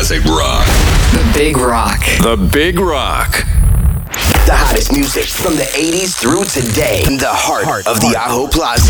classic rock. The Big Rock. The Big Rock. The hottest music from the 80s through today in the heart of the Ajo Plaza.